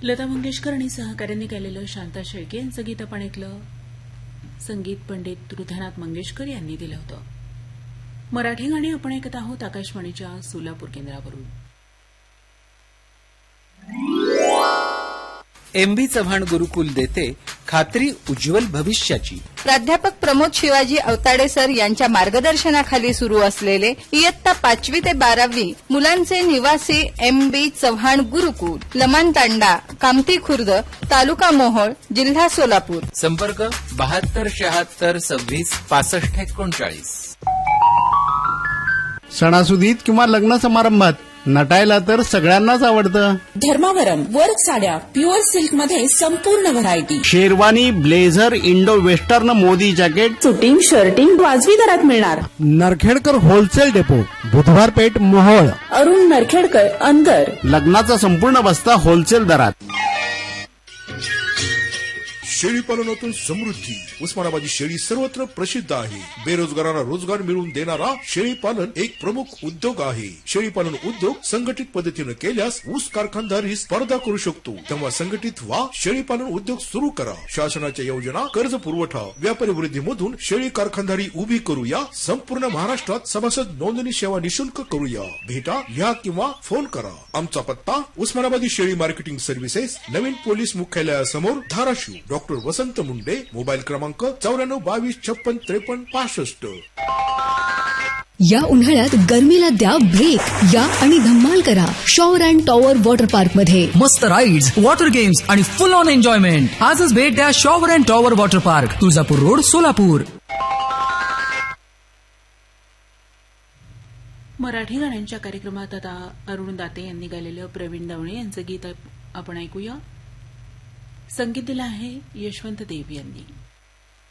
लता मंगेशकर आणि सहकाऱ्यांनी गायलेलं शांता शेळके यांचं गीत आपण ऐकलं. संगीत पंडित हृदयनाथ मंगेशकर यांनी दिलं होतं. मराठी गाणी आपण ऐकत आहोत आकाशवाणीच्या सोलापूर केंद्रावरून. एमबी चव्हाण गुरुकुल देते खात्री उज्ज्वल भविष्याची. प्राध्यापक प्रमोद शिवाजी अवताडे सर यांच्या मार्गदर्शनाखाली सुरू असलेले इयत्ता 5वी ते 12वी मुलांचे निवासी एमबी चव्हाण गुरुकुल, लमणतांडा, कामती खुर्द, तालुका मोहोळ, जिल्हा सोलापूर. संपर्क 72 76 26 65 39. सणासुदीत किंवा लग्न समारंभात नटायला तर सगळ्यांनाच आवडतं. धर्मावरम वर्क साड्या प्युअर सिल्क मध्ये संपूर्ण variety. Sherwani, blazer, Indo western, Modi jacket, suiting, shirting वाजवी दरात मिळणार. नरखेडकर होलसेल डेपो, बुधवार पेठ, मोहोळ. अरुण नरखेडकर, अंदर. लग्नाचा संपूर्ण बस्ता होलसेल दरात. शेळी पालनातून समृद्धी. उस्मानाबादी शेळी सर्वत्र प्रसिद्ध आहे. बेरोजगारांना रोजगार मिळवून देणारा शेळी पालन एक प्रमुख उद्योग आहे. शेळी पालन उद्योग संघटित पद्धतीने केल्यास ऊस कारखानदारी स्पर्धा करू शकतो. तेव्हा संघटित व्हा, शेळी पालन उद्योग सुरू करा. शासनाच्या योजना, कर्ज पुरवठा, व्यापारी वृद्धीमधून शेळी कारखानदारी उभी करूया. संपूर्ण महाराष्ट्रात सभासद नोंदणी सेवा निशुल्क करूया. भेटा या किंवा फोन करा. आमचा पत्ता उस्मानाबादी शेळी मार्केटिंग सर्व्हिसेस, नवीन पोलीस मुख्यालयासमोर, धाराशिव. डॉक्टर वसंत मुंडे. मोबाईल क्रमांक 94 22 56 53 65. या उन्हाळ्यात गरमीला द्या ब्रेक. या आणि धम्माल करा shower and tower water park मध्ये. मस्त राईड्स, वॉटर गेम्स आणि फुल ऑन एन्जॉयमेंट. आजच भेट द्या shower and tower water park, Tuljapur road, Solapur. Marathi गाण्यांच्या कार्यक्रमात आता अरुण दाते यांनी गायलेलं प्रवीण दवणे यांचं गीत आपण ऐकूया. संगीत दिलं आहे यशवंत देव यांनी.